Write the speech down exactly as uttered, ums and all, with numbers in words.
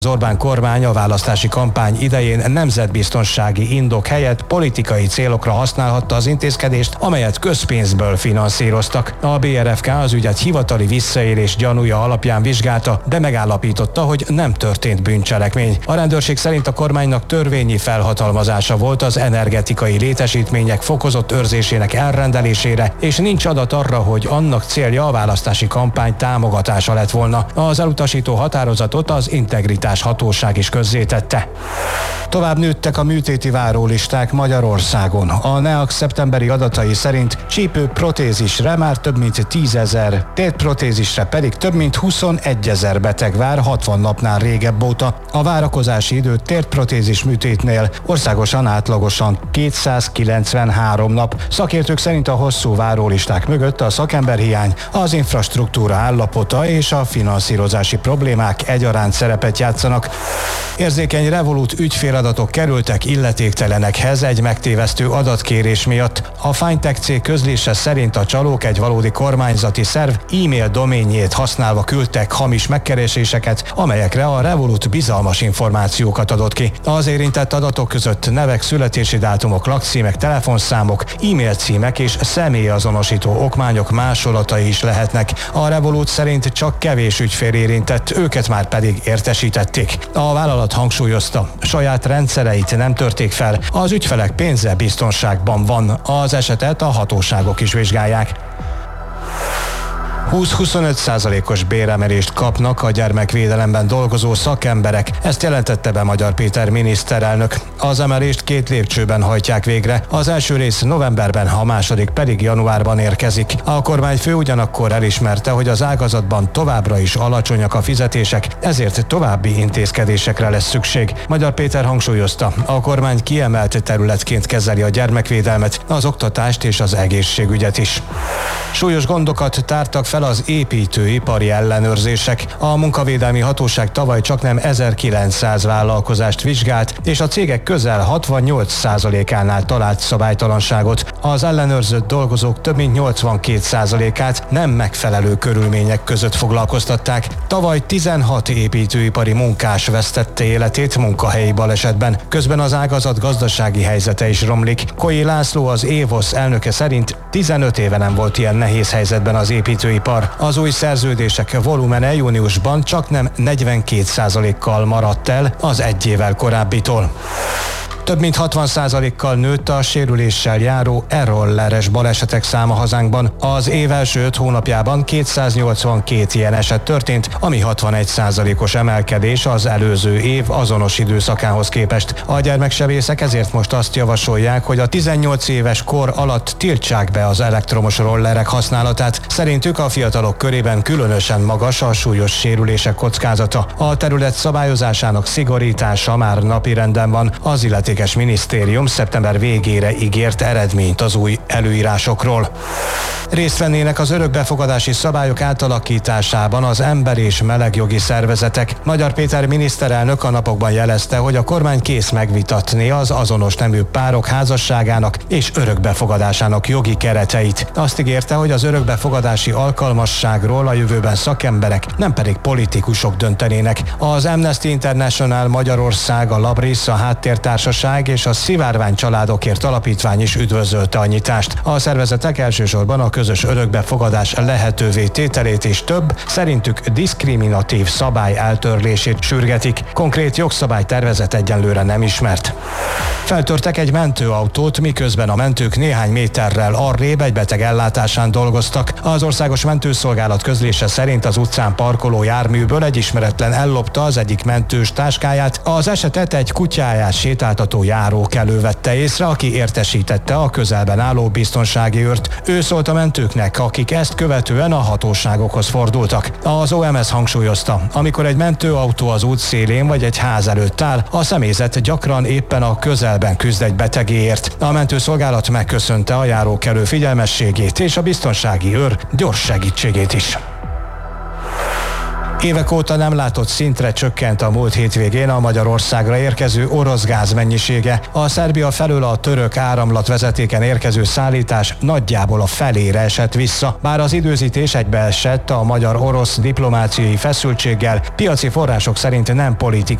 Az Orbán kormány a választási kampány idején nemzetbiztonsági indok helyett politikai célokra használhatta az intézkedést, amelyet közpénzből finanszíroztak. A bé er ef ká az ügyet hivatali visszaélés gyanúja alapján vizsgálta, de megállapította, hogy nem történt bűncselekmény. A rendőrség szerint a kormánynak törvényi felhatalmazása volt az energetikai létesítmények fokozott őrzésének elrendelésére, és nincs adat arra, hogy annak célja a választási kampány támogatása lett volna. Az elutasító határozatot az integritás hatóság is közzétette. Tovább nőttek a műtéti várólisták Magyarországon. A NEAK szeptemberi adatai szerint csípő protézisre már több mint tízezer, tétprotézisre pedig több mint huszonegyezer beteg vár hatvan napnál régebb óta. A várakozási idő tétprotézis műtétnél országosan átlagosan kétszázkilencvenhárom nap. Szakértők szerint a hosszú várólisták mögött a szakemberhiány, az infrastruktúra állapota és a finanszírozási problémák egyaránt szerepet játszanak. Érzékeny Revolut ügyféladatok kerültek illetéktelenekhez egy megtévesztő adatkérés miatt. A Fintech cég közlése szerint a csalók egy valódi kormányzati szerv e-mail doményét használva küldtek hamis megkereséseket, amelyekre a Revolut bizalmas információkat adott ki. Az érintett adatok között nevek, születési dátumok, lakcímek, telefonszámok, e-mail címek és személyazonosító okmányok másolatai is lehetnek. A Revolut szerint csak kevés ügyfél érintett, őket már pedig értesítették. A vállalat hangsúlyozta, saját rendszereit nem törték fel, az ügyfelek pénze biztonságban van, az esetet a hatóságok is vizsgálják. húsz-huszonöt százalékos béremelést kapnak a gyermekvédelemben dolgozó szakemberek, ezt jelentette be Magyar Péter miniszterelnök. Az emelést két lépcsőben hajtják végre, az első rész novemberben, a második pedig januárban érkezik. A kormányfő ugyanakkor elismerte, hogy az ágazatban továbbra is alacsonyak a fizetések, ezért további intézkedésekre lesz szükség. Magyar Péter hangsúlyozta, a kormány kiemelt területként kezeli a gyermekvédelmet, az oktatást és az egészségügyet is. Súlyos gondokat tártak fel az építőipari ellenőrzések. A munkavédelmi hatóság tavaly csaknem ezerkilencszáz vállalkozást vizsgált, és a cégek közel hatvannyolc százalékánál talált szabálytalanságot. Az ellenőrzött dolgozók több mint nyolcvankét százalékát nem megfelelő körülmények között foglalkoztatták. Tavaly tizenhat építőipari munkás vesztette életét munkahelyi balesetben. Közben az ágazat gazdasági helyzete is romlik. Koi László, az évosz elnöke szerint tizenöt éve nem volt ilyen nehéz helyzetben az építőipar. Az új szerződések volumene júniusban csaknem negyvenkét százalékkal maradt el az egy évvel korábbitól. Több mint hatvan százalékkal nőtt a sérüléssel járó e-rolleres balesetek száma hazánkban. Az év első öt hónapjában kétszáznyolcvankét ilyen eset történt, ami hatvanegy százalékos emelkedés az előző év azonos időszakához képest. A gyermeksebészek ezért most azt javasolják, hogy a tizennyolc éves kor alatt tiltsák be az elektromos rollerek használatát. Szerintük a fiatalok körében különösen magas a súlyos sérülések kockázata. A terület szabályozásának szigorítása már napirenden van. Az illetékes minisztérium szeptember végére ígért eredményt az új előírásokról. Részt vennének az örökbefogadási szabályok átalakításában az ember- és melegjogi szervezetek. Magyar Péter miniszterelnök a napokban jelezte, hogy a kormány kész megvitatni az azonos nemű párok házasságának és örökbefogadásának jogi kereteit. Azt ígérte, hogy az örökbefogadási alkalmasságról a jövőben szakemberek, nem pedig politikusok döntenének. Az Amnesty International Magyarország, a Labris, a Háttértársaság és a Szivárvány Családokért Alapítvány is üdvözölte a nyitást. A szervezetek elsősorban a közös örökbefogadás lehetővé tételét és több, szerintük diszkriminatív szabály eltörlését sürgetik. Konkrét jogszabálytervezet egyenlőre nem ismert. Feltörtek egy mentőautót, miközben a mentők néhány méterrel arrébb egy beteg ellátásán dolgoztak. Az Országos Mentőszolgálat közlése szerint az utcán parkoló járműből egy ismeretlen ellopta az egyik mentős táskáját. Az esetet egy kutyáját sétáltató járókelő vette észre, aki értesítette a közelben álló biztonsági őrt. Ő szólt a mentőknek, akik ezt követően a hatóságokhoz fordultak. Az o em es hangsúlyozta, amikor egy mentőautó az út szélén vagy egy ház előtt áll, a személyzet gyakran éppen a közelben küzd egy betegéért. A mentőszolgálat megköszönte a járókelő figyelmességét és a biztonsági őr gyors segítségét is. Évek óta nem látott szintre csökkent a múlt hétvégén a Magyarországra érkező orosz gáz mennyisége. A Szerbia felől a török áramlatvezetéken érkező szállítás nagyjából a felére esett vissza. Bár az időzítés egybeesett a magyar-orosz diplomáciai feszültséggel, piaci források szerint nem politikai